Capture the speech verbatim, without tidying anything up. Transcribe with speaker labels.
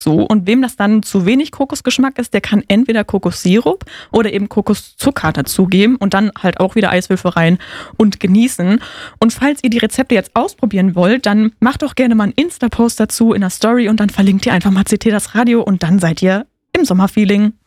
Speaker 1: So, und wem das dann zu wenig Kokosgeschmack ist, der kann entweder Kokossirup oder eben Kokoszucker dazugeben und dann halt auch wieder Eiswürfel rein und genießen. Und falls ihr die Rezepte jetzt ausprobieren wollt, dann macht doch gerne mal einen Insta-Post dazu in der Story und dann verlinkt ihr einfach mal C T das Radio und dann seid ihr im Sommerfeeling.